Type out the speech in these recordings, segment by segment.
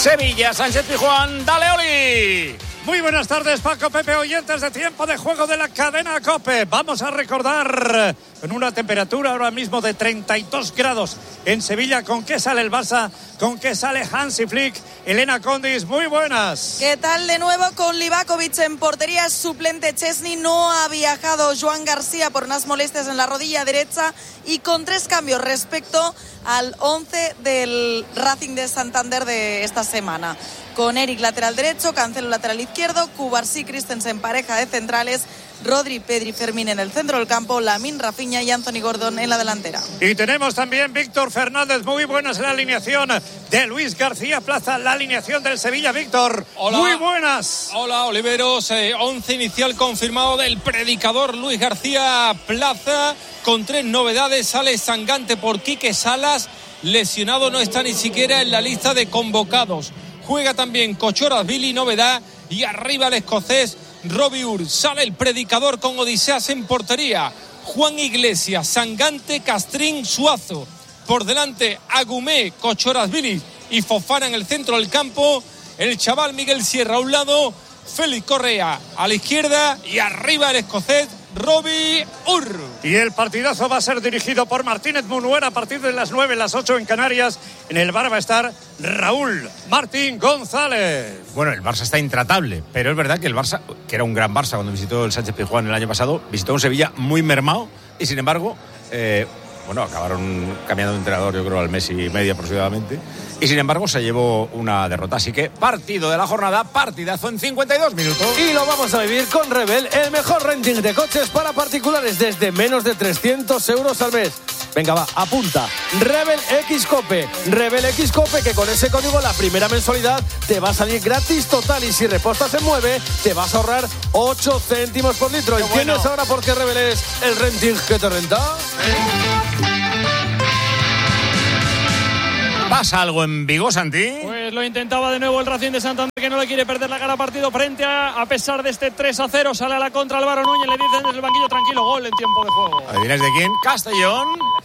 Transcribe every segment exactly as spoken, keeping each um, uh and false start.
Sevilla, Sánchez Pizjuán, dale Oli. Muy buenas tardes, Paco, Pepe, oyentes de Tiempo de Juego de la cadena COPE. Vamos a recordar con una temperatura ahora mismo de treinta y dos grados en Sevilla. ¿Con qué sale el Barça? ¿Con qué sale Hansi Flick? Elena Condis, muy buenas. ¿Qué tal de nuevo con Livakovic en portería? Es suplente Chesney, no ha viajado Joan García por unas molestias en la rodilla derecha y con tres cambios respecto al once del Racing de Santander de esta semana. Con Eric lateral derecho, Cancelo lateral izquierdo, Cubarsí, Christensen pareja de centrales, Rodri, Pedri, Fermín en el centro del campo, Lamine, Rafinha y Anthony Gordon en la delantera. Y tenemos también Víctor Fernández, muy buenas en la alineación de Luis García Plaza, la alineación del Sevilla. Víctor, hola, muy buenas. Hola Oliveros, eh, once inicial confirmado del predicador Luis García Plaza, con tres novedades. Sale Sangante por Quique Salas, lesionado, no está ni siquiera en la lista de convocados. Juega también Kochorazvili, novedad, y arriba el escocés Robbie Ur. Sale el predicador con Odiseas en portería, Juan Iglesias, Sangante, Castrín, Suazo. Por delante Agumé, Kochorazvili y Fofana en el centro del campo. El chaval Miguel Sierra a un lado, Félix Correa a la izquierda y arriba el escocés Robbie Ur. Y el partidazo va a ser dirigido por Martínez Munuera a partir de las nueve, las ocho en Canarias. En el bar va a estar Raúl Martín González. Bueno, el Barça está intratable, pero es verdad que el Barça, que era un gran Barça cuando visitó el Sánchez Pizjuán el año pasado, visitó un Sevilla muy mermado y sin embargo, eh, bueno, acabaron cambiando de entrenador yo creo al mes y medio aproximadamente. Y sin embargo se llevó una derrota. Así que partido de la jornada, partidazo en cincuenta y dos minutos. Y lo vamos a vivir con Rebel, el mejor renting de coches para particulares desde menos de trescientos euros al mes. Venga, va, apunta. Rebel X Cope. Rebel X Cope, que con ese código la primera mensualidad te va a salir gratis total. Y si repostas en Mueve, te vas a ahorrar ocho céntimos por litro. Qué ¿Entiendes bueno. ahora por qué Rebel es el renting que te renta? ¿Pasa algo en Vigo, Santi? Pues lo intentaba de nuevo el Racing de Santander, que no le quiere perder la cara partido frente a, a pesar de este tres a cero, sale a la contra Álvaro Núñez, le dicen desde el banquillo, tranquilo, gol en tiempo de juego. ¿Adivinas de quién? Castellón.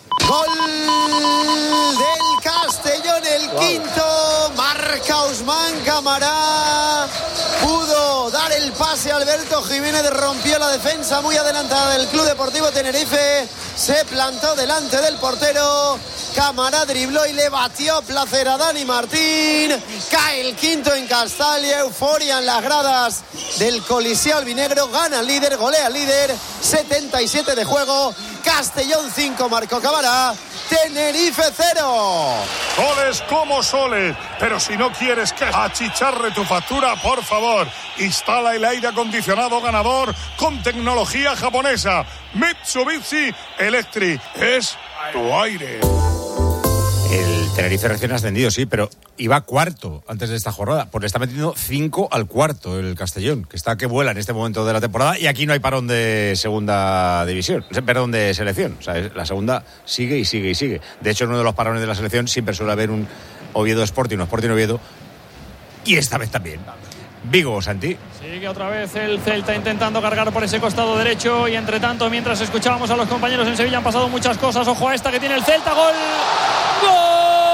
Gol del Castellón, el wow. Quinto, marca Ousmane Camará. Pudo dar el pase a Alberto Jiménez, rompió la defensa muy adelantada del Club Deportivo Tenerife, se plantó delante del portero. Camará dribló y le batió placer a Dani Martín. Cae el quinto en Castalia, euforia en las gradas del Coliseo albinegro. Gana el líder, golea el líder. setenta y siete de juego. Castellón cinco, marcó Camará. Tenerife cero. Soles como soles, pero si no quieres que achicharre tu factura, por favor, instala el aire acondicionado ganador con tecnología japonesa. Mitsubishi Electric es tu aire. El Tenerife recién ascendido, sí, pero iba cuarto antes de esta jornada. Pues le está metiendo cinco al cuarto el Castellón, que está que vuela en este momento de la temporada. Y aquí no hay parón de segunda división, perdón, de selección. O sea, la segunda sigue y sigue y sigue. De hecho, en uno de los parones de la selección siempre suele haber un Oviedo Sporting, un Sporting Oviedo. Y esta vez también. Vigo, Santi. Sigue otra vez el Celta intentando cargar por ese costado derecho. Y entre tanto, mientras escuchábamos a los compañeros en Sevilla, han pasado muchas cosas. Ojo a esta que tiene el Celta. ¡Gol! ¡Gol!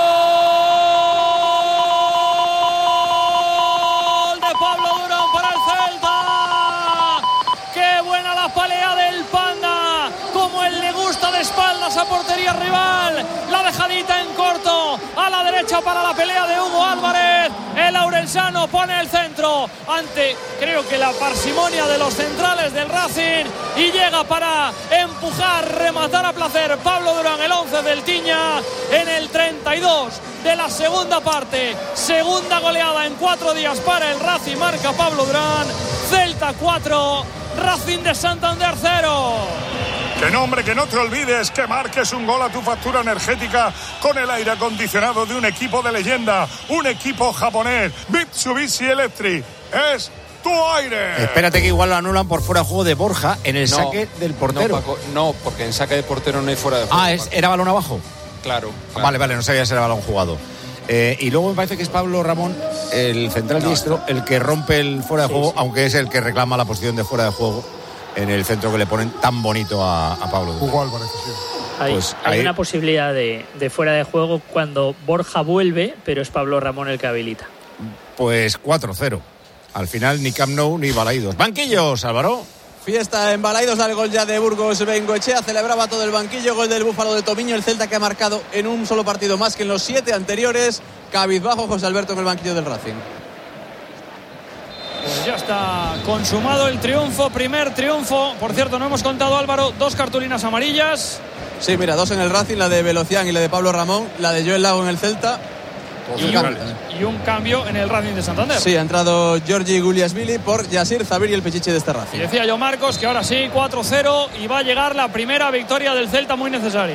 De Pablo Durán para el Celta. ¡Qué buena la pelea del Panda! Como él le gusta de espaldas a portería rival. La dejadita en corto a la derecha para la pelea de Hugo Álvarez. El aurelsano pone el centro ante, creo que la parsimonia de los centrales del Racing, y llega para empujar, rematar a placer Pablo Durán, el once del Tiña, en el treinta y dos de la segunda parte. Segunda goleada en cuatro días para el Racing, marca Pablo Durán. Celta cuatro, Racing de Santander cero. Que no, hombre, que no te olvides que marques un gol a tu factura energética con el aire acondicionado de un equipo de leyenda, un equipo japonés. Mitsubishi Electric es tu aire. Espérate que igual lo anulan por fuera de juego de Borja en el no, saque del portero. No, Paco, no, porque en saque de portero no hay fuera de juego. Ah, es, ¿era balón abajo? Claro, claro. Vale, vale, no sabía si era balón jugado. Eh, y luego me parece que es Pablo Ramón, el central no, diestro, no. el que rompe el fuera de sí, juego, sí. aunque es el que reclama la posición de fuera de juego en el centro que le ponen tan bonito a, a Pablo. Hugo Álvarez, sí. Hay, pues hay ahí... una posibilidad de, de fuera de juego cuando Borja vuelve, pero es Pablo Ramón el que habilita. Pues cuatro cero. Al final ni Camp Nou ni Balaidos. Banquillos, Álvaro. Fiesta en Balaidos, al gol ya de Burgos Bengoechea, celebraba todo el banquillo, gol del Búfalo de Tomiño, el Celta que ha marcado en un solo partido más que en los siete anteriores. Cabizbajo José Alberto en el banquillo del Racing. Pues ya está consumado el triunfo, primer triunfo. Por cierto, no hemos contado, Álvaro, dos cartulinas amarillas. Sí, mira, dos en el Racing, la de Velocián y la de Pablo Ramón, la de Joel Lago en el Celta. Y un, y un cambio en el Racing de Santander. Sí, ha entrado Giorgi Guliasvili por Yasir Zabir y el Pichichi de este Racing. Y decía yo, Marcos, que ahora sí, cuatro cero y va a llegar la primera victoria del Celta muy necesaria.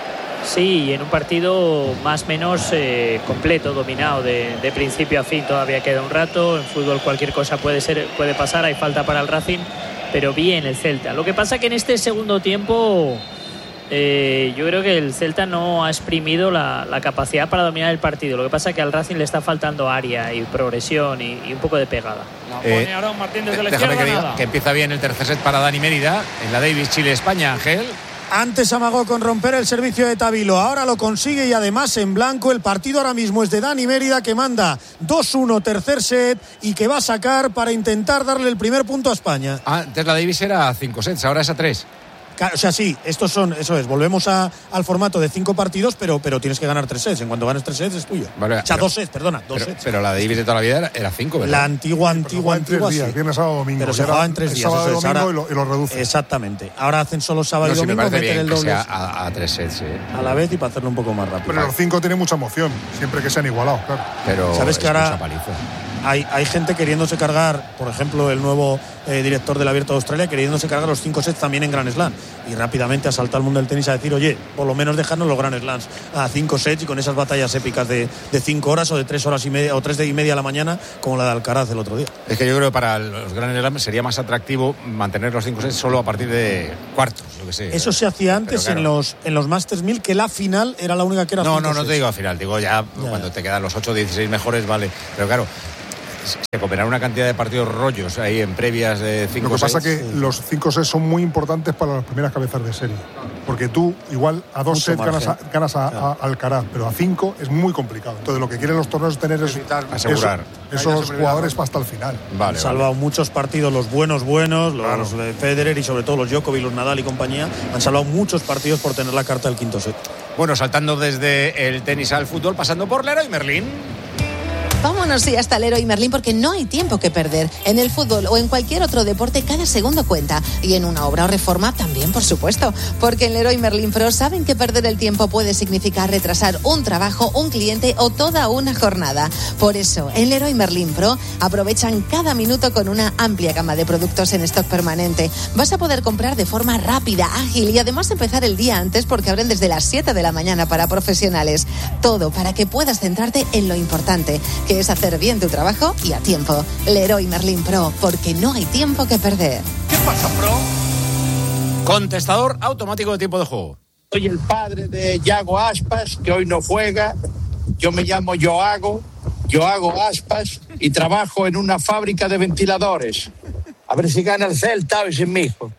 Sí, en un partido más o menos eh, completo, dominado de, de principio a fin. Todavía queda un rato, en fútbol cualquier cosa puede ser, puede pasar, hay falta para el Racing, pero bien el Celta. Lo que pasa que en este segundo tiempo eh, yo creo que el Celta no ha exprimido la, la capacidad para dominar el partido. Lo que pasa que al Racing le está faltando área y progresión y, y un poco de pegada. La pone eh, Aarón Martín desde la izquierda, que, diga, que empieza bien el tercer set para Dani Mérida en la Davis Chile-España, Ángel. Antes amagó con romper el servicio de Tabilo, ahora lo consigue y además en blanco. El partido ahora mismo es de Dani Mérida, que manda dos uno tercer set y que va a sacar para intentar darle el primer punto a España. Ah, antes la Davis era a cinco sets, ahora es a tres. O sea, sí, estos son, eso es, volvemos a, al formato de cinco partidos, pero, pero tienes que ganar tres sets. En cuanto ganes tres sets es tuyo. Vale, o sea, pero, dos sets, perdona, dos pero, sets. Pero la Davis de toda la vida era, era cinco, ¿verdad? La antigua, antigua, antigua, días, sí. Viernes, sábado, domingo. Pero se jugaba en tres días. Sábado, eso es, domingo ahora, y, lo, y lo reduce. Exactamente. Ahora hacen solo sábado no, y domingo, sí, me meten el doble. Que sea a, a tres sets, sí. A la vez y para hacerlo un poco más rápido. Pero los cinco tienen mucha emoción, siempre que sean igualados, claro. Pero sabes que ahora hay, hay gente queriéndose cargar, por ejemplo, el nuevo eh, director del Abierto de Australia, queriéndose cargar los cinco sets también en Grand Slam. Y rápidamente ha saltado al mundo del tenis a decir, oye, por lo menos dejarnos los Grand Slams a cinco sets y con esas batallas épicas de, de cinco horas o de tres horas y media o tres de y media a la mañana, como la de Alcaraz el otro día. Es que yo creo que para los Grand Slams sería más atractivo mantener los cinco sets solo a partir de cuartos, lo que sé. Eso se hacía antes, claro, en los en los Masters mil, que la final era la única que era. No, no, no te digo a final, digo ya, ya cuando ya. te quedan los ocho o dieciséis mejores, vale. Pero claro, se comerán una cantidad de partidos rollos ahí en previas de cinco. Lo que pasa es que sí. los cinco sets son muy importantes para las primeras cabezas de serie, porque tú igual a dos sets ganas a, ganas a, a, a Alcaraz, pero a cinco es muy complicado. Entonces lo que quieren los torneos es tener es, asegurar eso, esos jugadores hasta el final. Vale, han salvado vale. muchos partidos, los buenos buenos, los claro. de Federer y sobre todo los Djokovic, los Nadal y compañía, han salvado muchos partidos por tener la carta del quinto set. Bueno, saltando desde el tenis al fútbol, pasando por Leroy Merlin. Vámonos sí hasta Leroy Merlin, porque no hay tiempo que perder. En el fútbol o en cualquier otro deporte, cada segundo cuenta. Y en una obra o reforma también, por supuesto. Porque en Leroy Merlin Pro saben que perder el tiempo puede significar retrasar un trabajo, un cliente o toda una jornada. Por eso, en Leroy Merlin Pro aprovechan cada minuto con una amplia gama de productos en stock permanente. Vas a poder comprar de forma rápida, ágil y además empezar el día antes, porque abren desde las siete de la mañana para profesionales. Todo para que puedas centrarte en lo importante, que es hacer bien tu trabajo y a tiempo. Leroy Merlin Pro, porque no hay tiempo que perder. ¿Qué pasa, Pro? Contestador automático de tiempo de juego. Soy el padre de Yago Aspas, que hoy no juega. Yo me llamo Yoago, Yoago Aspas, y trabajo en una fábrica de ventiladores. A ver si gana el Celta hoy sin mi hijo.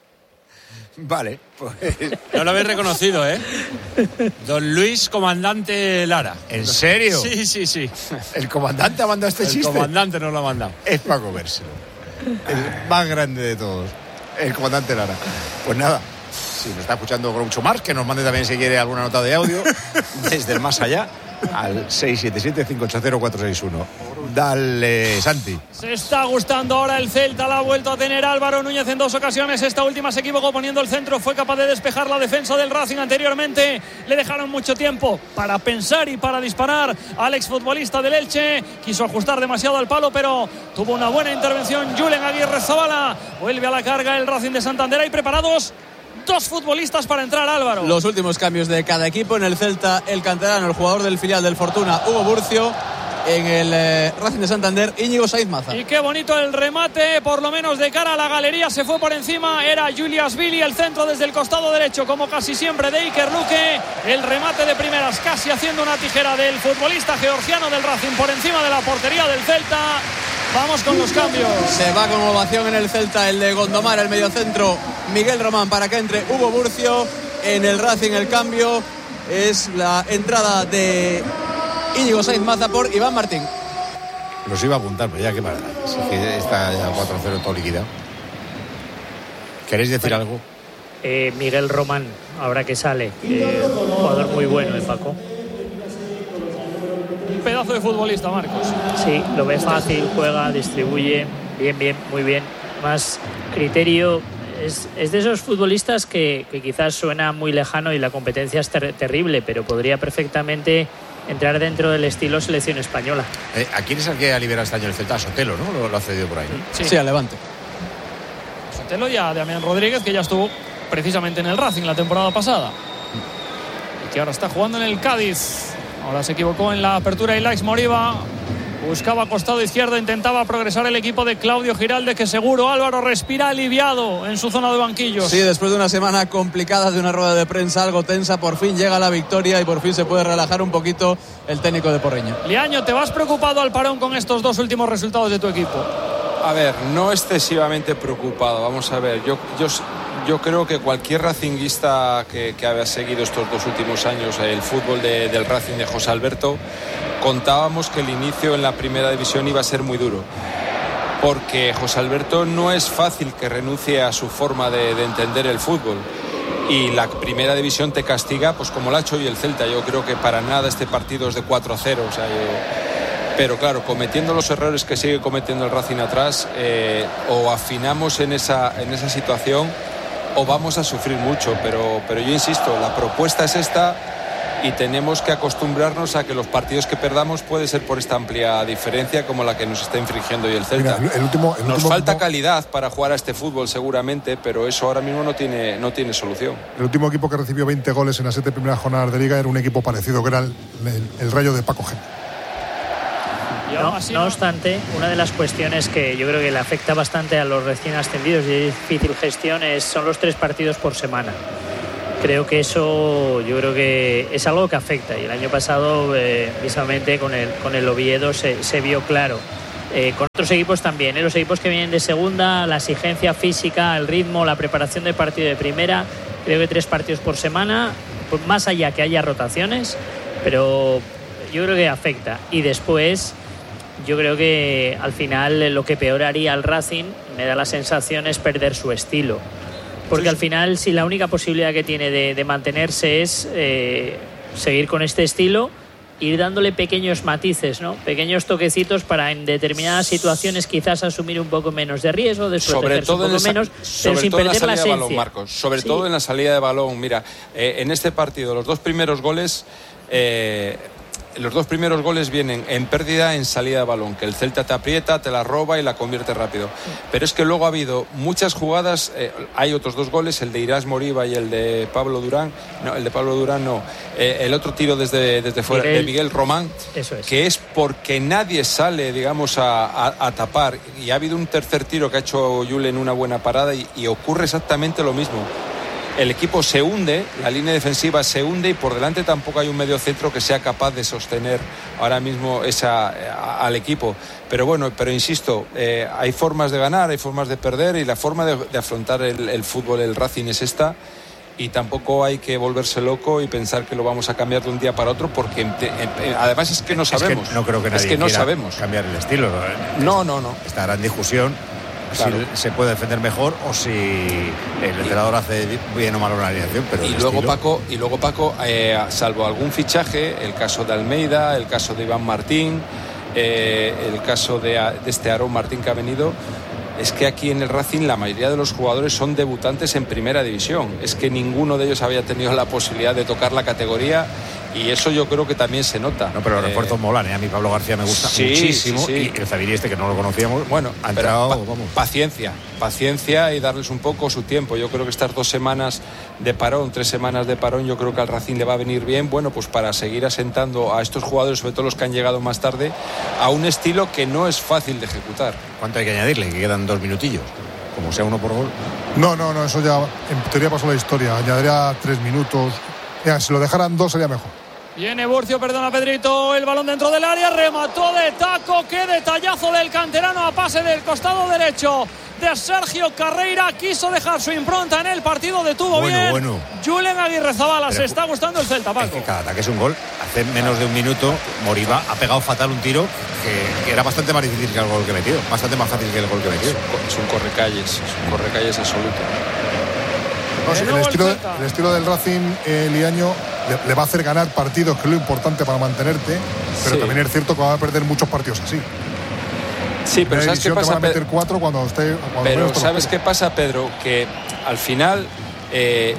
Vale, pues... No lo habéis reconocido, ¿eh? Don Luis Comandante Lara. ¿En serio? Sí, sí, sí. ¿El comandante ha mandado este el chiste? El comandante nos lo ha mandado. Es para comérselo. El más grande de todos. El comandante Lara. Pues nada, si nos está escuchando Groucho Marx, que nos mande también si quiere alguna nota de audio desde el más allá al seis siete siete, cinco ocho cero, cuatro seis uno. Dale, Santi. Se está gustando ahora el Celta, la ha vuelto a tener Álvaro Núñez en dos ocasiones. Esta última se equivocó poniendo el centro, fue capaz de despejar la defensa del Racing anteriormente. Le dejaron mucho tiempo para pensar y para disparar al exfutbolista del Elche. Quiso ajustar demasiado al palo, pero tuvo una buena intervención Julen Aguirre Zabala. Vuelve a la carga el Racing de Santander. Hay preparados dos futbolistas para entrar, Álvaro. Los últimos cambios de cada equipo. En el Celta, el canterano, el jugador del filial del Fortuna, Hugo Burcio. En el eh, Racing de Santander, Íñigo Saiz Maza. Y qué bonito el remate, por lo menos de cara a la galería, se fue por encima, era Julias Billy, el centro desde el costado derecho, como casi siempre de Iker Luque. El remate de primeras, casi haciendo una tijera del futbolista georgiano del Racing por encima de la portería del Celta. Vamos con los cambios. Se va con ovación en el Celta el de Gondomar, el mediocentro Miguel Román, para que entre Hugo Burcio. En el Racing el cambio es la entrada de Íñigo Saiz Maza por Iván Martín. Los iba a apuntar, pero ya qué manera. Así que está ya cuatro cero todo liquidado. ¿Queréis decir algo? Eh, Miguel Román, ahora que sale, eh, jugador muy bueno, ¿eh, Paco? Un pedazo de futbolista, Marcos. Sí, lo ves fácil, juega, distribuye, bien, bien, muy bien. Más criterio, es, es de esos futbolistas que, que quizás suena muy lejano y la competencia es ter- terrible, pero podría perfectamente entrar dentro del estilo selección española. Eh, ¿A quién es el que ha liberado este año el Celta? A Sotelo, ¿no? Lo, lo ha cedido por ahí, ¿no? Sí, sí, al Levante. Sotelo y a Damián Rodríguez, que ya estuvo precisamente en el Racing la temporada pasada. Y que ahora está jugando en el Cádiz. Ahora se equivocó en la apertura y Laix Moriba. Buscaba costado izquierdo, intentaba progresar el equipo de Claudio Giralde, que seguro Álvaro respira aliviado en su zona de banquillos. Sí, después de una semana complicada, de una rueda de prensa algo tensa, por fin llega la victoria y por fin se puede relajar un poquito el técnico de Porreño. Liaño, ¿te vas preocupado al parón con estos dos últimos resultados de tu equipo? A ver, no excesivamente preocupado. Vamos a ver, yo, yo, yo creo que cualquier racinguista que, que haya seguido estos dos últimos años el fútbol de, del Racing de José Alberto, contábamos que el inicio en la primera división iba a ser muy duro, porque José Alberto no es fácil que renuncie a su forma de, de entender el fútbol, y la primera división te castiga, pues como lo ha hecho hoy el Celta. Yo creo que para nada este partido es de cuatro a cero, o sea, yo... Pero claro, cometiendo los errores que sigue cometiendo el Racing atrás, eh, o afinamos en esa, en esa situación o vamos a sufrir mucho. Pero, pero yo insisto, la propuesta es esta y tenemos que acostumbrarnos a que los partidos que perdamos puede ser por esta amplia diferencia como la que nos está infringiendo hoy el Celta. Mira, el último, el nos último falta equipo, calidad para jugar a este fútbol seguramente, pero eso ahora mismo no tiene, no tiene solución. El último equipo que recibió veinte goles en las siete primeras jornadas de Liga era un equipo parecido, que era el, el, el Rayo de Paco Gémez. No, no obstante, una de las cuestiones que yo creo que le afecta bastante a los recién ascendidos y es difícil gestión es, son los tres partidos por semana. Creo que eso yo creo que es algo que afecta, y el año pasado eh, precisamente con el, con el Oviedo se, se vio claro. Eh, con otros equipos también, ¿eh? Los equipos que vienen de segunda, la exigencia física, el ritmo, la preparación del partido de primera, creo que tres partidos por semana, pues más allá que haya rotaciones, pero yo creo que afecta. Y después yo creo que al final lo que peor haría al Racing, me da la sensación, es perder su estilo. Porque al final, si la única posibilidad que tiene de, de mantenerse es eh, seguir con este estilo, ir dándole pequeños matices, ¿no? Pequeños toquecitos para en determinadas situaciones quizás asumir un poco menos de riesgo, desprotegerse un poco esa, menos, sobre pero sin todo perder en la la salida esencia. de balón, Marcos. Sobre Sí. todo en la salida de balón. Mira, eh, en este partido los dos primeros goles... Eh, Los dos primeros goles vienen en pérdida en salida de balón, que el Celta te aprieta, te la roba y la convierte rápido. Pero es que luego ha habido muchas jugadas, eh, hay otros dos goles, el de Irás Moriba y el de Pablo Durán, no, el de Pablo Durán no, eh, el otro tiro desde, desde fuera, Miguel, de Miguel Román, eso es. que es porque nadie sale, digamos, a, a, a tapar. Y ha habido un tercer tiro que ha hecho Yule en una buena parada y, y ocurre exactamente lo mismo. El equipo se hunde, la línea defensiva se hunde y por delante tampoco hay un mediocentro que sea capaz de sostener ahora mismo esa, a, al equipo. Pero bueno, pero insisto, eh, hay formas de ganar, hay formas de perder y la forma de, de afrontar el, el fútbol, el Racing es esta. Y tampoco hay que volverse loco y pensar que lo vamos a cambiar de un día para otro, porque eh, además es que no sabemos. Es que no creo que nadie es que no quiera sabemos. cambiar el estilo. No, no, no. Estará en discusión. Claro. Si se puede defender mejor o si el entrenador hace bien o mal una alineación, pero y el luego estilo... Paco y luego Paco eh, salvo algún fichaje, el caso de Almeida, el caso de Iván Martín, eh, el caso de, de este Aarón Martín que ha venido, es que aquí en el Racing la mayoría de los jugadores son debutantes en primera división. Es que ninguno de ellos había tenido la posibilidad de tocar la categoría y eso yo creo que también se nota. No, pero los eh, refuerzos molan, ¿eh? A mí Pablo García me gusta sí, muchísimo, sí, sí. Y el Zaviri este que no lo conocíamos, bueno, ha entrado, pa- vamos. paciencia, paciencia y darles un poco su tiempo. Yo creo que estas dos semanas de parón, tres semanas de parón, yo creo que al Racing le va a venir bien, bueno, pues para seguir asentando a estos jugadores, sobre todo los que han llegado más tarde, a un estilo que no es fácil de ejecutar. ¿Cuánto hay que añadirle? Que quedan dos minutillos, como sea uno por gol. No, no, no, eso ya en teoría pasó la historia. Añadiría tres minutos. Ya, si lo dejaran dos sería mejor. Viene Burcio, perdona Pedrito, el balón dentro del área, remató de taco, qué detallazo del canterano a pase del costado derecho de Sergio Carreira. Quiso dejar su impronta en el partido, detuvo bueno, bien. Bueno. Julen Aguirrezabala, Pero, se está gustando el Celta, Paco. Es que cada ataque es un gol. Hace menos de un minuto Moriba ha pegado fatal un tiro que, que era bastante más difícil que el gol que metió. Bastante más fácil que el gol que metió. Es un correcalles, es un correcalles absoluto. No, sí, el, estilo, el estilo del Racing, eh, Liaño, le, le va a hacer ganar partidos, que es lo importante para mantenerte, pero sí. También es cierto que va a perder muchos partidos así. Sí, pero ¿sabes qué pasa? Va a meter cuatro cuando esté, cuando pero ¿sabes qué pasa, Pedro? Que al final, eh,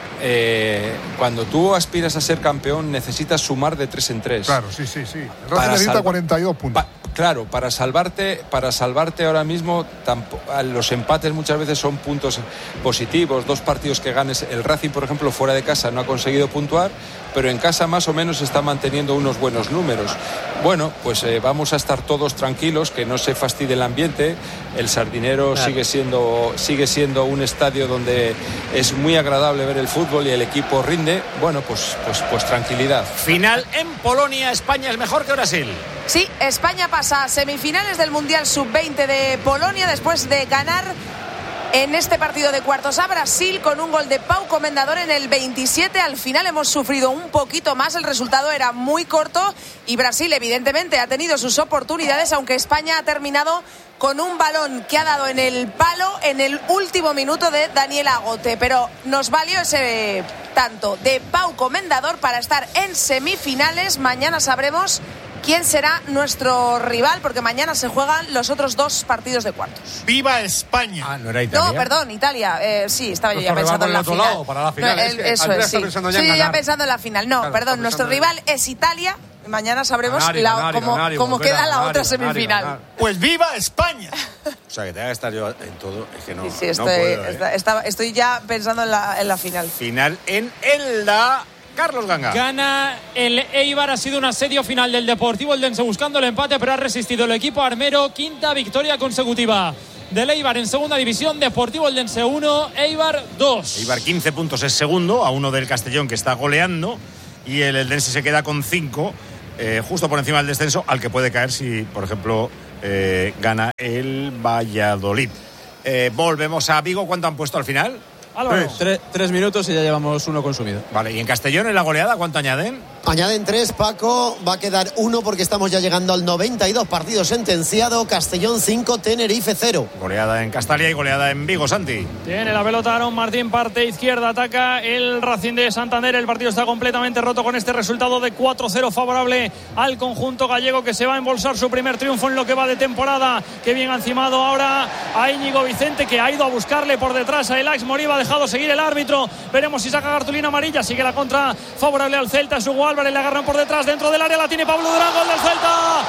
eh, cuando tú aspiras a ser campeón, necesitas sumar de tres en tres. Claro, sí, sí, sí. El Racing necesita cuarenta y dos puntos. Pa Claro, para salvarte, para salvarte ahora mismo, los empates muchas veces son puntos positivos. Dos partidos que ganes. El Racing, por ejemplo, fuera de casa no ha conseguido puntuar, pero en casa más o menos está manteniendo unos buenos números. Bueno, pues eh, vamos a estar todos tranquilos, que no se fastidie el ambiente. El Sardinero claro. sigue siendo sigue siendo un estadio donde es muy agradable ver el fútbol y el equipo rinde. Bueno, pues pues pues tranquilidad. Final en Polonia. España es mejor que Brasil. Sí, España pasa a semifinales del Mundial sub veinte de Polonia después de ganar en este partido de cuartos a Brasil con un gol de Pau Comendador en el veintisiete. Al final hemos sufrido un poquito más, el resultado era muy corto y Brasil evidentemente ha tenido sus oportunidades, aunque España ha terminado con un balón que ha dado en el palo en el último minuto de Daniel Agote, pero nos valió ese tanto de Pau Comendador para estar en semifinales. Mañana sabremos quién será nuestro rival, porque mañana se juegan los otros dos partidos de cuartos. ¡Viva España! Ah, ¿no era Italia? No, perdón, Italia. Eh, sí, estaba yo ya pensando en la final. Lado, para la final. No, el, es que eso es, sí. Estoy ya pensando en la final. No, claro, perdón, nuestro rival en... es Italia. Mañana sabremos Canario, la, Canario, cómo, Canario, cómo queda la Canario, otra Canario, semifinal. Canario. Pues ¡viva España! O sea, que tenga que estar yo en todo. Es que no, sí, sí, estoy, no puedo, ¿eh? está, está, estoy ya pensando en la, en la final. Final en Elda. Carlos Ganga. Gana el Eibar, ha sido un asedio final del Deportivo Eldense buscando el empate, pero ha resistido el equipo armero. Quinta victoria consecutiva del Eibar en segunda división. Deportivo Eldense uno, Eibar dos. Eibar quince puntos es segundo, a uno del Castellón que está goleando, y el Eldense se queda con cinco, eh, justo por encima del descenso, al que puede caer si, por ejemplo, eh, gana el Valladolid. Eh, volvemos a Vigo. ¿Cuánto han puesto al final? Tres. Tres, tres minutos y ya llevamos uno consumido. Vale, ¿y en Castellón, en la goleada, cuánto añaden? Añaden tres, Paco. Va a quedar uno porque estamos ya llegando al noventa y dos, partido sentenciado. Castellón cinco, Tenerife cero. Goleada en Castalia y goleada en Vigo, Santi. Tiene la pelota Aaron Martín, parte izquierda, ataca el Racing de Santander. El partido está completamente roto con este resultado de cuatro cero favorable al conjunto gallego, que se va a embolsar su primer triunfo en lo que va de temporada. Qué bien ha encimado ahora a Íñigo Vicente, que ha ido a buscarle por detrás a Elax Moriba. Ha dejado seguir el árbitro. Veremos si saca cartulina amarilla. Sigue la contra favorable al Celta. Es Hugo Álvarez, le agarran por detrás. Dentro del área la tiene Pablo Durán. Gol del Celta.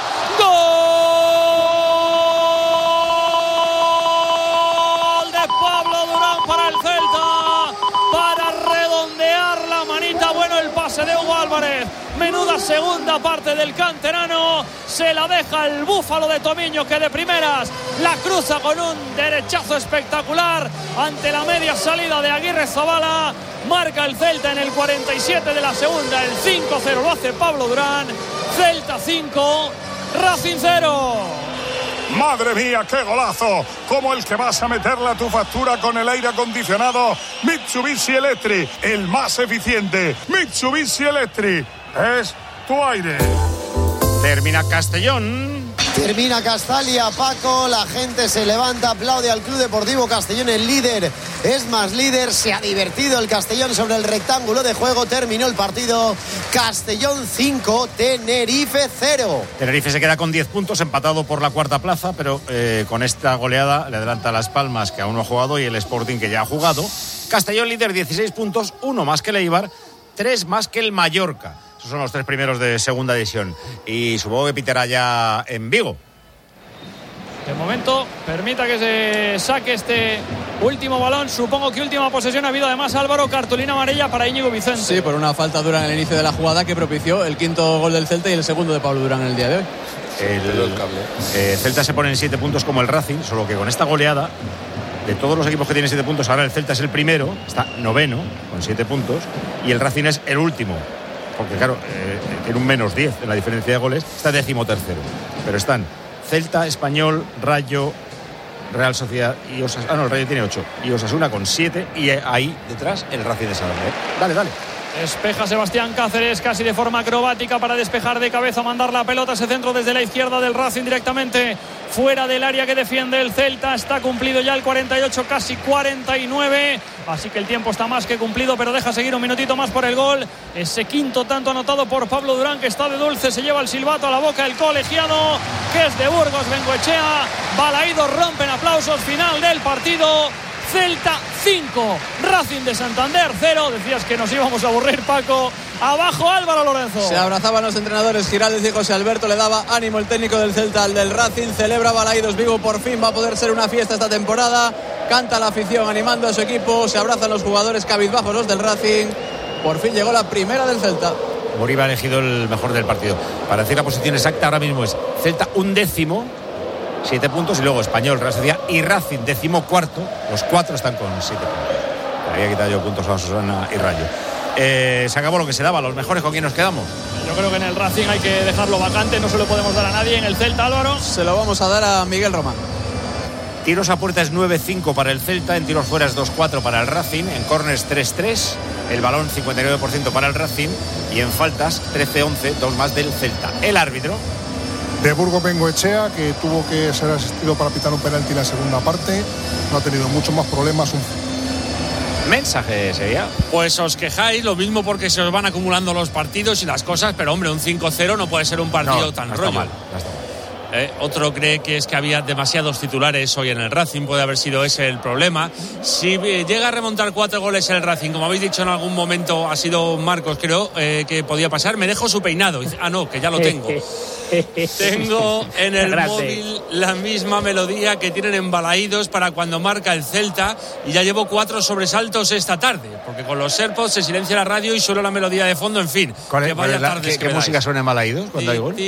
Gol de Pablo Durán para el Celta. Para redondear la manita. Bueno, el pase de Hugo Álvarez. Menuda segunda parte del canterano. Se la deja el búfalo de Tomiño, que de primeras la cruza con un derechazo espectacular ante la media salida de Aguirrezabala. Marca el Celta en el cuarenta y siete de la segunda. El cinco cero lo hace Pablo Durán. Celta cinco, Racing cero. ¡Madre mía, qué golazo! Como el que vas a meterle a tu factura con el aire acondicionado Mitsubishi Electric, el más eficiente. Mitsubishi Electric es tu aire. Termina Castellón. Termina Castalia, Paco. La gente se levanta, aplaude al Club Deportivo Castellón. El líder es más líder. Se ha divertido el Castellón sobre el rectángulo de juego. Terminó el partido. Castellón cinco, Tenerife cero. Tenerife se queda con diez puntos, empatado por la cuarta plaza, pero eh, con esta goleada le adelanta Las Palmas, que aún no ha jugado, y el Sporting, que ya ha jugado. Castellón líder, dieciséis puntos, uno más que el Eibar, tres más que el Mallorca. Esos son los tres primeros de segunda división. Y supongo que pitará ya en Vigo. De momento, permita que se saque este último balón. Supongo que última posesión ha habido además, Álvaro, cartulina amarilla para Íñigo Vicente. Sí, por una falta dura en el inicio de la jugada que propició el quinto gol del Celta y el segundo de Pablo Durán en el día de hoy. El eh, Celta se pone en siete puntos como el Racing, solo que con esta goleada, de todos los equipos que tienen siete puntos, ahora el Celta es el primero, está noveno con siete puntos, y el Racing es el último. Porque claro, eh, tiene un menos diez en la diferencia de goles, está décimo tercero. Pero están Celta, Español, Rayo, Real Sociedad y Osasuna. Ah, no, el Rayo tiene ocho. Y Osasuna con siete. Y ahí detrás el Racing de Santander. Dale, dale. Despeja Sebastián Cáceres casi de forma acrobática para despejar de cabeza, mandar la pelota, ese centro desde la izquierda del Racing directamente fuera del área que defiende el Celta. Está cumplido ya el cuarenta y ocho, casi cuarenta y nueve, así que el tiempo está más que cumplido, pero deja seguir un minutito más por el gol. Ese quinto tanto anotado por Pablo Durán, que está de dulce, se lleva el silbato a la boca el colegiado, que es de Burgos Bengoechea. Balaídos rompen aplausos, final del partido. Celta cinco, Racing de Santander cero. Decías que nos íbamos a aburrir, Paco. Abajo Álvaro Lorenzo. Se abrazaban los entrenadores Giraldez y José Alberto. Le daba ánimo el técnico del Celta al del Racing. Celebra Balaídos Vigo, por fin va a poder ser una fiesta esta temporada. Canta la afición animando a su equipo. Se abrazan los jugadores cabizbajos, los del Racing. Por fin llegó la primera del Celta. Moriba ha elegido el mejor del partido. Para decir la posición exacta ahora mismo es Celta un décimo, siete puntos, y luego Español, Real Sociedad y Racing décimo cuarto. Los cuatro están con siete puntos. Le había quitado yo puntos a Osasuna y Rayo. Eh, se acabó lo que se daba. Los mejores, ¿con quién nos quedamos? Yo creo que en el Racing hay que dejarlo vacante, no se lo podemos dar a nadie. En el Celta, Álvaro, se lo vamos a dar a Miguel Román. Tiros a puerta es nueve cinco para el Celta, en tiros fuera es dos cuatro para el Racing, en córners tres tres, el balón cincuenta y nueve por ciento para el Racing y en faltas trece once, dos más del Celta. El árbitro de Burgos Bengoechea, que tuvo que ser asistido para pitar un penalti en la segunda parte, no ha tenido muchos más problemas. Un mensaje sería: pues os quejáis lo mismo porque se os van acumulando los partidos y las cosas, pero hombre, un cinco cero no puede ser un partido no, tan no rollo. Está mal, no está mal. Eh, otro cree que es que había demasiados titulares hoy en el Racing, puede haber sido ese el problema. Si eh, llega a remontar cuatro goles el Racing, como habéis dicho en algún momento, ha sido Marcos, creo, eh, que podía pasar. Me dejo su peinado. Ah, no, que ya lo tengo. Tengo en el Grande. móvil la misma melodía que tienen en Balaídos para cuando marca el Celta, y ya llevo cuatro sobresaltos esta tarde, porque con los AirPods se silencia la radio y solo la melodía de fondo, en fin. ¿Cuál es, que vaya la, tardes ¿Qué, que qué música suena en Balaídos cuando hay gol?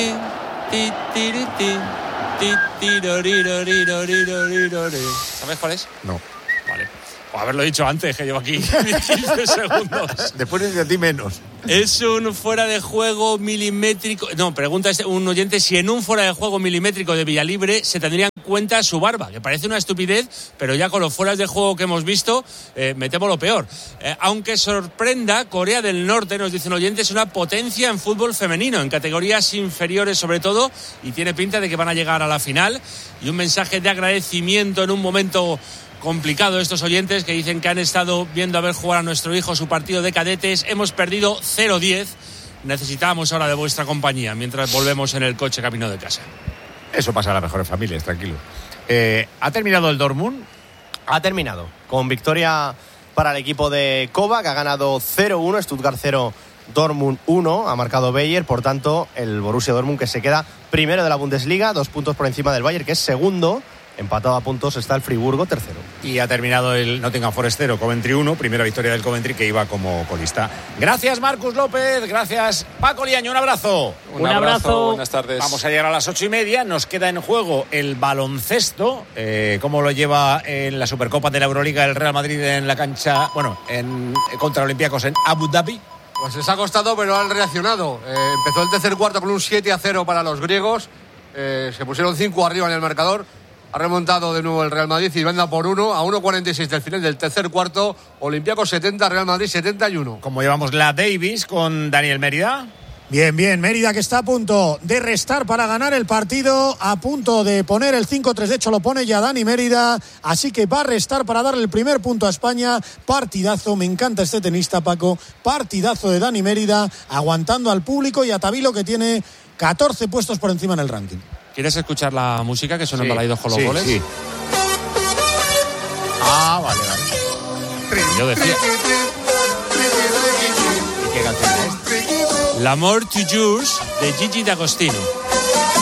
¿Sabes cuál es? No. Vale. O haberlo dicho antes, que llevo aquí quince segundos. Después de ti menos. Es un fuera de juego milimétrico. No, pregunta este, un oyente si en un fuera de juego milimétrico de Villalibre se tendría en cuenta su barba, que parece una estupidez, pero ya con los fueras de juego que hemos visto, eh, me temo lo peor. Eh, aunque sorprenda, Corea del Norte, nos dice un oyente, es una potencia en fútbol femenino, en categorías inferiores sobre todo, y tiene pinta de que van a llegar a la final. Y un mensaje de agradecimiento en un momento complicado, estos oyentes que dicen que han estado viendo a ver jugar a nuestro hijo su partido de cadetes. Hemos perdido cero diez. Necesitamos ahora de vuestra compañía mientras volvemos en el coche camino de casa. Eso pasa a las mejores familias, tranquilo. Eh, ¿Ha terminado el Dortmund? Ha terminado con victoria para el equipo de Kovac, ha ganado cero uno, Stuttgart cero, Dortmund uno, ha marcado Bayer. Por tanto, el Borussia Dortmund, que se queda primero de la Bundesliga, dos puntos por encima del Bayern, que es segundo. Empatado a puntos está el Friburgo, tercero. Y ha terminado el Nottingham Forest cero, Coventry uno, primera victoria del Coventry, que iba como colista. Gracias, Marcus López, gracias, Paco Liaño, un abrazo. Un, un abrazo, abrazo, buenas tardes. Vamos a llegar a las ocho y media, nos queda en juego el baloncesto, eh, cómo lo lleva en la Supercopa de la Euroliga el Real Madrid en la cancha, bueno, en contra Olympiacos en Abu Dhabi. Pues les ha costado, pero han reaccionado. Eh, empezó el tercer cuarto con un siete a cero para los griegos, eh, se pusieron cinco arriba en el marcador. Ha remontado de nuevo el Real Madrid y venda por uno a uno cuarenta y seis del final del tercer cuarto. Olympiacos setenta, Real Madrid setenta y uno. Como llevamos la Davis con Daniel Mérida. Bien, bien, Mérida, que está a punto de restar para ganar el partido, a punto de poner el cinco tres, de hecho lo pone ya Dani Mérida, así que va a restar para darle el primer punto a España. Partidazo, me encanta este tenista, Paco, partidazo de Dani Mérida, aguantando al público y a Tabilo, que tiene catorce puestos por encima en el ranking. ¿Quieres escuchar la música que suena sí, en Balaídos con los sí, goles? Sí. Ah, vale, vale. Yo decía. ¿Y qué canción es? L'Amour toujours de Gigi D'Agostino.